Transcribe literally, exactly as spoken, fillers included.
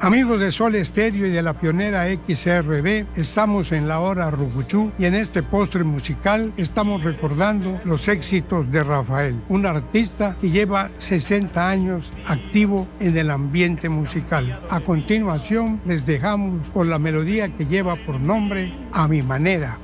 Amigos de Sol Estéreo y de la pionera X R B, estamos en la hora Rucuchú y en este postre musical estamos recordando los éxitos de Rafael, un artista que lleva sesenta años activo en el ambiente musical. A continuación les dejamos con la melodía que lleva por nombre A Mi Manera.